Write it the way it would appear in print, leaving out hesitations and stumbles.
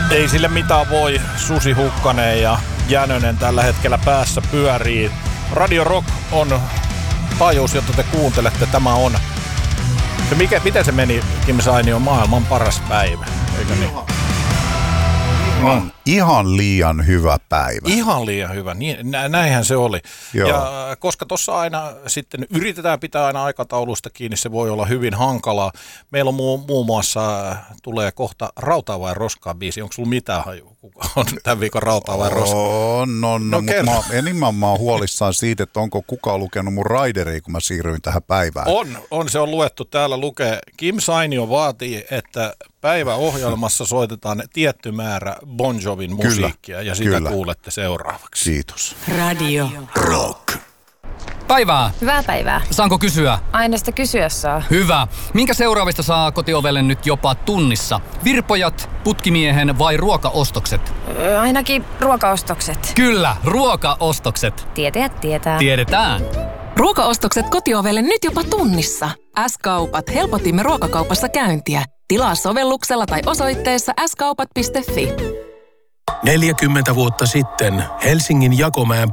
Ei sille mitään voi. Susi Hukkanen ja Jänönen tällä hetkellä päässä pyörii. Radio Rock on taajuus, jota te kuuntelette. Tämä on miten se meni, Kim Sainio, maailman paras päivä, eikö niin? Ihan liian hyvä päivä. Ihan liian hyvä, niin, näinhän se oli. Joo. Ja koska tuossa aina sitten yritetään pitää aina aikataulusta kiinni, se voi olla hyvin hankalaa. Meillä on muun muassa tulee kohta Rautaa vai Roskaa -biisi. Onko sulla mitään hajua, kuka on tämän viikon Rautaa vai Roskaa? No, mutta enemmän mä oon huolissaan siitä, että onko kukaan lukenut mun raideria, kun mä siirryin tähän päivään. Se on luettu. Täällä lukee, Kim Sainio vaatii, että päiväohjelmassa soitetaan tietty määrä Bon Jovin musiikkia ja sitä kuulette seuraavaksi. Kiitos. Radio Rock. Päivää. Hyvää päivää. Saanko kysyä? Aina sitä kysyä saa. Hyvä. Minkä seuraavista saa kotiovelle nyt jopa tunnissa? Virpojat, putkimiehen vai ruokaostokset? Ainakin ruokaostokset. Kyllä, ruokaostokset. Tietäjät tietää. Tiedetään. Ruokaostokset kotiovelle nyt jopa tunnissa. S-kaupat, helpotimme ruokakaupassa käyntiä. Tilaa sovelluksella tai osoitteessa skaupat.fi. 40 vuotta sitten Helsingin Jakomäen